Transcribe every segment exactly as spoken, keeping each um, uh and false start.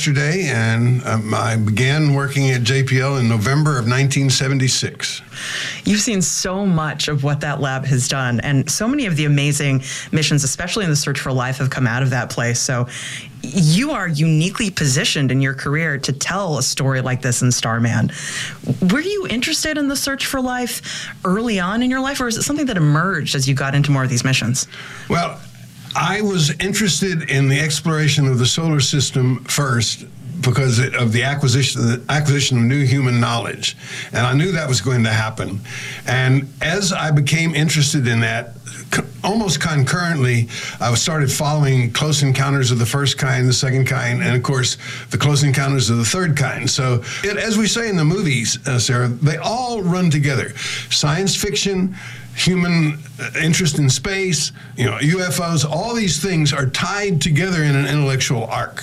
yesterday, and um, I began working at J P L in November of nineteen seventy-six. You've seen so much of what that lab has done, and so many of the amazing missions, especially in the search for life, have come out of that place. So you are uniquely positioned in your career to tell a story like this in Starman. Were you interested in the search for life early on in your life, or is it something that emerged as you got into more of these missions? Well, I was interested in the exploration of the solar system first because of the acquisition, the acquisition of new human knowledge. And I knew that was going to happen. And as I became interested in that, almost concurrently, I started following Close Encounters of the First Kind, the Second Kind, and of course, the Close Encounters of the Third Kind. So, it, as we say in the movies, uh, Sarah, they all run together. Science fiction, human interest in space, you know, U F Os, all these things are tied together in an intellectual arc.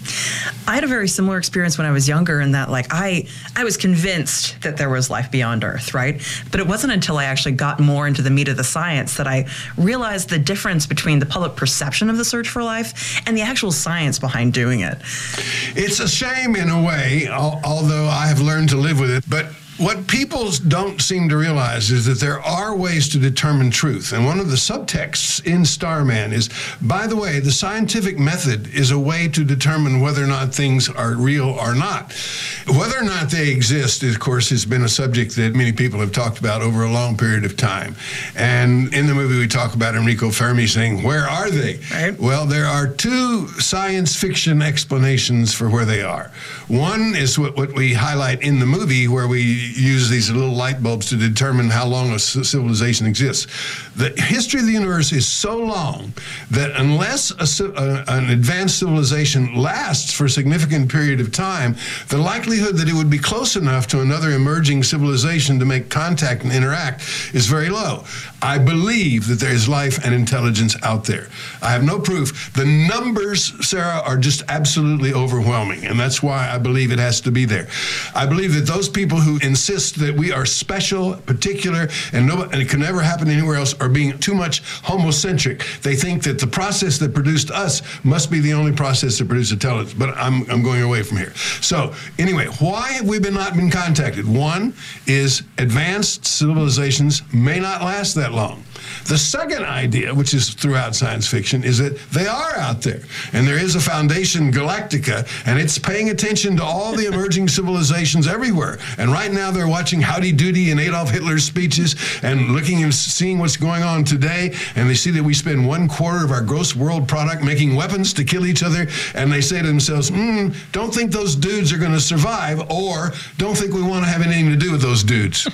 I had a very similar experience when I was younger in that, like, I, I was convinced that there was life beyond Earth, right? But it wasn't until I actually got more into the meat of the science that I realized the difference between the public perception of the search for life and the actual science behind doing it. It's a shame in a way, al- although I have learned to live with it, but what people don't seem to realize is that there are ways to determine truth. And one of the subtexts in Starman is, by the way, the scientific method is a way to determine whether or not things are real or not. Whether or not they exist, of course, has been a subject that many people have talked about over a long period of time. And in the movie, we talk about Enrico Fermi saying, where are they? Right. Well, there are two science fiction explanations for where they are. One is what, what we highlight in the movie, where we use these little light bulbs to determine how long a civilization exists. The history of the universe is so long that unless a, a, an advanced civilization lasts for a significant period of time, the likelihood that it would be close enough to another emerging civilization to make contact and interact is very low. I believe that there is life and intelligence out there. I have no proof. The numbers, Sarah, are just absolutely overwhelming, and that's why I believe it has to be there. I believe that those people who insist that we are special, particular, and, no, and it can never happen anywhere else are being too much homocentric. They think that the process that produced us must be the only process that produced intelligence, but I'm, I'm going away from here. So anyway, why have we been not been contacted? One is advanced civilizations may not last that long. The second idea, which is throughout science fiction, is that they are out there. And there is a Foundation Galactica, and it's paying attention to all the emerging civilizations everywhere. And right now they're watching Howdy Doody and Adolf Hitler's speeches and looking and seeing what's going on today. And they see that we spend one quarter of our gross world product making weapons to kill each other. And they say to themselves, hmm, don't think those dudes are going to survive, or don't think we want to have anything to do with those dudes.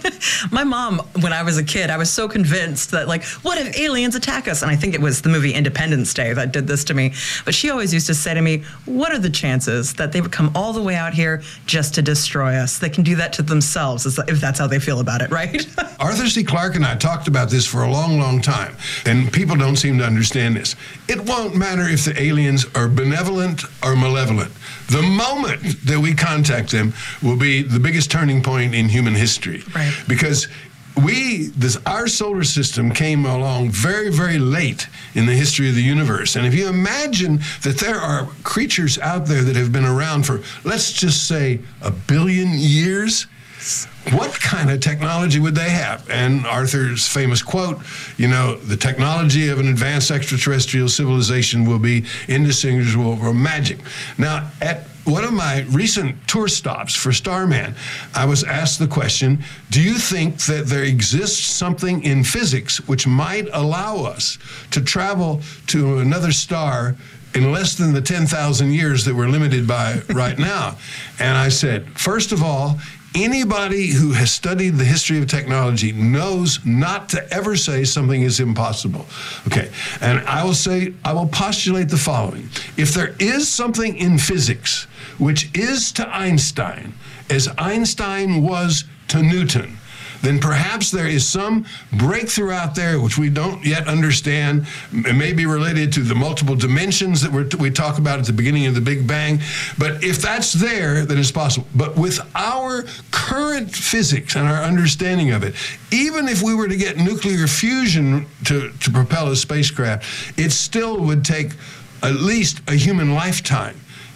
My mom, when I was a kid, I was so convinced that, like, what if aliens attack us? And I think it was the movie Independence Day that did this to me. But she always used to say to me, what are the chances that they would come all the way out here just to destroy us? They can do that to themselves, if that's how they feel about it, right? Arthur C. Clarke and I talked about this for a long, long time, and people don't seem to understand this. It won't matter if the aliens are benevolent or malevolent. The moment that we contact them will be the biggest turning point in human history. Right. Because we, this, our solar system came along very, very late in the history of the universe. And if you imagine that there are creatures out there that have been around for, let's just say, a billion years, what kind of technology would they have? And Arthur's famous quote, you know, the technology of an advanced extraterrestrial civilization will be indistinguishable from magic. Now, at one of my recent tour stops for Starman, I was asked the question, do you think that there exists something in physics which might allow us to travel to another star in less than the ten thousand years that we're limited by right now? And I said, first of all, anybody who has studied the history of technology knows not to ever say something is impossible. Okay, and I will say, I will postulate the following. If there is something in physics which is to Einstein as Einstein was to Newton, then perhaps there is some breakthrough out there which we don't yet understand. It may be related to the multiple dimensions that we're, we talk about at the beginning of the Big Bang. But if that's there, then it's possible. But with our current physics and our understanding of it, even if we were to get nuclear fusion to, to propel a spacecraft, it still would take at least a human lifetime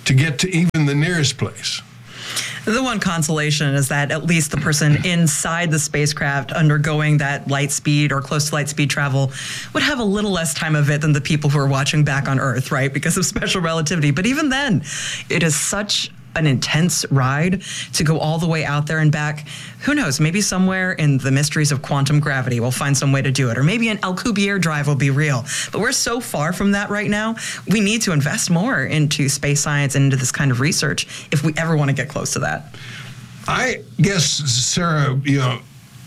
to get to even the nearest place. The one consolation is that at least the person inside the spacecraft undergoing that light speed or close to light speed travel would have a little less time of it than the people who are watching back on Earth, right? Because of special relativity. But even then, it is such an intense ride to go all the way out there and back. Who knows, maybe somewhere in the mysteries of quantum gravity we'll find some way to do it, or maybe an Alcubierre drive will be real. But we're so far from that right now. We need to invest more into space science and into this kind of research if we ever want to get close to that. I guess, Sarah, you know,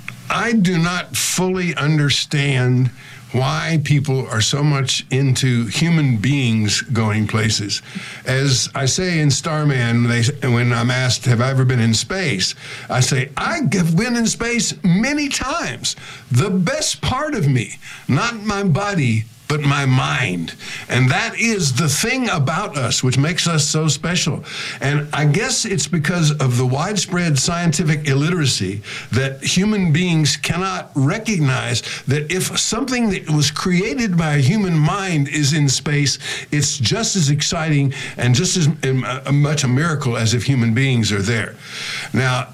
I do not fully understand why people are so much into human beings going places. As I say in Starman, they, when I'm asked, have I ever been in space? I say, I have been in space many times. The best part of me, not my body, but my mind. And that is the thing about us which makes us so special. And I guess it's because of the widespread scientific illiteracy that human beings cannot recognize that if something that was created by a human mind is in space, it's just as exciting and just as much a miracle as if human beings are there. Now,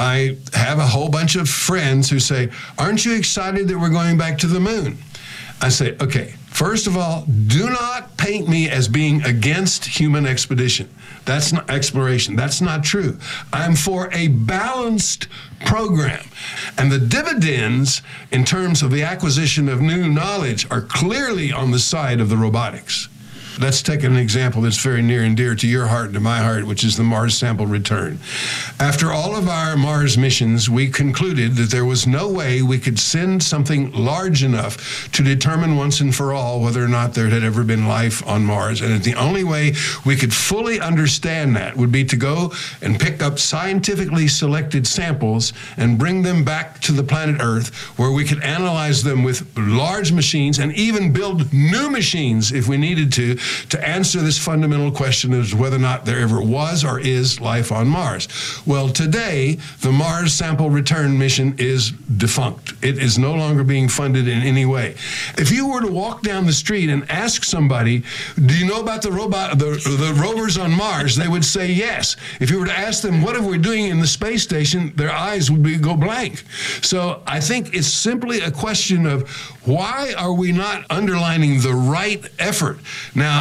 I have a whole bunch of friends who say, aren't you excited that we're going back to the moon? I say, okay, first of all, do not paint me as being against human expedition. That's not exploration. That's not true. I'm for a balanced program. And the dividends in terms of the acquisition of new knowledge are clearly on the side of the robotics. Let's take an example that's very near and dear to your heart and to my heart, which is the Mars sample return. After all of our Mars missions, we concluded that there was no way we could send something large enough to determine once and for all whether or not there had ever been life on Mars. And the only way we could fully understand that would be to go and pick up scientifically selected samples and bring them back to the planet Earth, where we could analyze them with large machines and even build new machines if we needed to, to answer this fundamental question of whether or not there ever was or is life on Mars. Well, today, the Mars sample return mission is defunct. It is no longer being funded in any way. If you were to walk down the street and ask somebody, do you know about the robot, the, the rovers on Mars, they would say yes. If you were to ask them, what are we doing in the space station, their eyes would be, go blank. So I think it's simply a question of why are we not underlining the right effort? Now,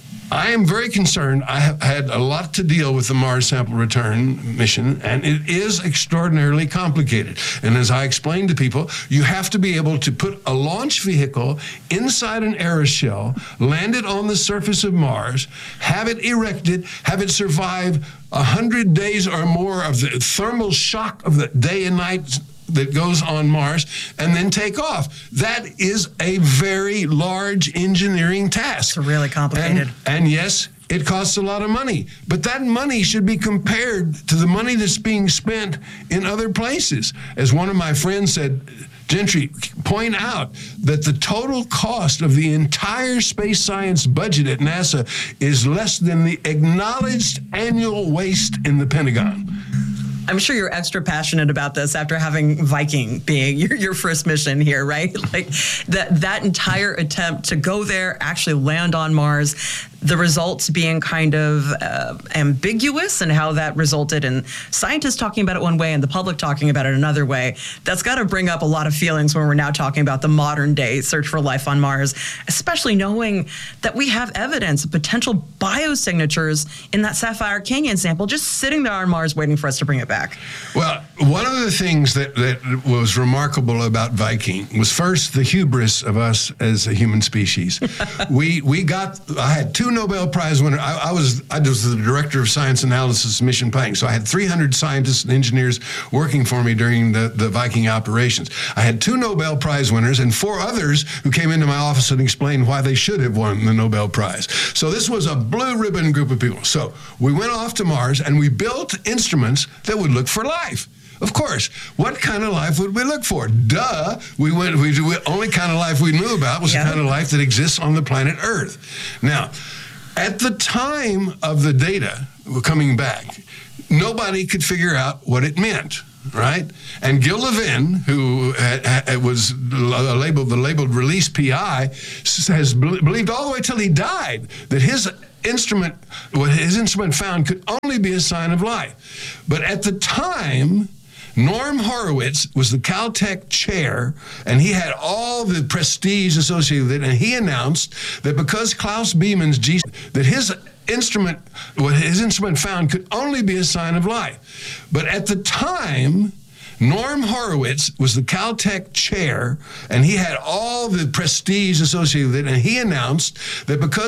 I am very concerned. I have had a lot to deal with the Mars sample return mission, and it is extraordinarily complicated. And as I explained to people, you have to be able to put a launch vehicle inside an aeroshell, land it on the surface of Mars, have it erected, have it survive one hundred days or more of the thermal shock of the day and night that goes on Mars, and then take off. That is a very large engineering task. It's really complicated. And, and yes, it costs a lot of money, but that money should be compared to the money that's being spent in other places. As one of my friends said, Gentry, point out that the total cost of the entire space science budget at NASA is less than the acknowledged annual waste in the Pentagon. I'm sure you're extra passionate about this after having Viking being your, your first mission here, right? Like that that entire attempt to go there, actually land on Mars, the results being kind of uh, ambiguous, and how that resulted in scientists talking about it one way and the public talking about it another way. That's got to bring up a lot of feelings when we're now talking about the modern day search for life on Mars, especially knowing that we have evidence of potential biosignatures in that Sapphire Canyon sample just sitting there on Mars waiting for us to bring it back. Well, one of the things that, that was remarkable about Viking was first the hubris of us as a human species. we we got, I had two Nobel Prize winners. I, I was I was the director of science analysis mission planning, so I had three hundred scientists and engineers working for me during the, the Viking operations. I had two Nobel Prize winners and four others who came into my office and explained why they should have won the Nobel Prize. So this was a blue ribbon group of people. So we went off to Mars and we built instruments that would look for life. Of course, what kind of life would we look for? Duh, we went, we, the only kind of life we knew about was yeah. the kind of life that exists on the planet Earth. Now, at the time of the data coming back, nobody could figure out what it meant, right? And Gil Levin, who had, had, was labeled the labeled release P I, has believed all the way till he died that his instrument, what his instrument found, could only be a sign of life. But at the time, Norm Horowitz was the Caltech chair, and he had all the prestige associated with it, and he announced that because Klaus Biemann's G, that his instrument, what his instrument found, could only be a sign of life. But at the time, Norm Horowitz was the Caltech chair, and he had all the prestige associated with it, and he announced that because